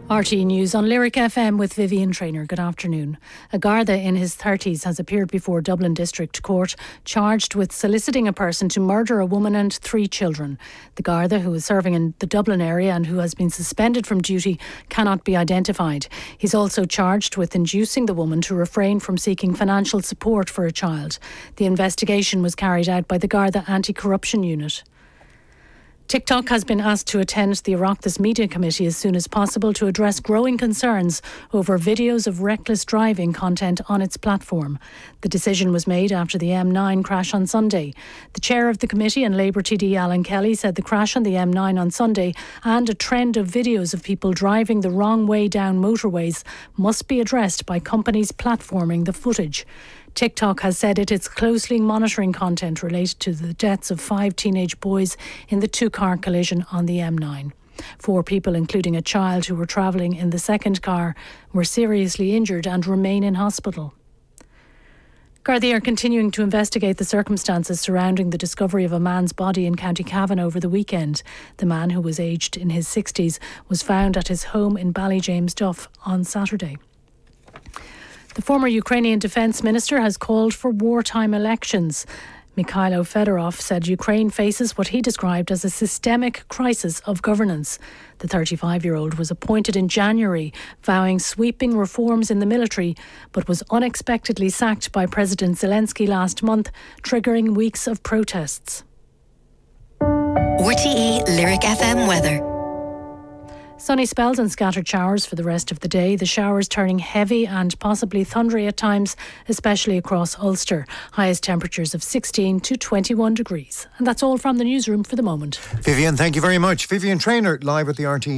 RTE News on Lyric FM with Vivian Traynor. Good afternoon. A Garda in his 30s has appeared before Dublin District Court, charged with soliciting a person to murder a woman and 3 children. The Garda, who is serving in the Dublin area and who has been suspended from duty, cannot be identified. He's also charged with inducing the woman to refrain from seeking financial support for a child. The investigation was carried out by the Garda Anti-Corruption Unit. TikTok has been asked to attend the Oireachtas Media Committee as soon as possible to address growing concerns over videos of reckless driving content on its platform. The decision was made after the M9 crash on Sunday. The chair of the committee and Labour TD Alan Kelly said the crash on the M9 on Sunday and a trend of videos of people driving the wrong way down motorways must be addressed by companies platforming the footage. TikTok has said it is closely monitoring content related to the deaths of 5 teenage boys in the 2-car collision on the M9. 4 people, including a child who were travelling in the second car, were seriously injured and remain in hospital. Gardaí are continuing to investigate the circumstances surrounding the discovery of a man's body in County Cavan over the weekend. The man, who was aged in his 60s, was found at his home in Ballyjamesduff on Saturday. The former Ukrainian defence minister has called for wartime elections. Mikhailo Fedorov said Ukraine faces what he described as a systemic crisis of governance. The 35-year-old was appointed in January, vowing sweeping reforms in the military, but was unexpectedly sacked by President Zelensky last month, triggering weeks of protests. RTE Lyric FM weather. Sunny spells and scattered showers for the rest of the day. The showers turning heavy and possibly thundery at times, especially across Ulster. Highest temperatures of 16 to 21 degrees. And that's all from the newsroom for the moment. Vivian, thank you very much. Vivian Traynor, live at the RTE.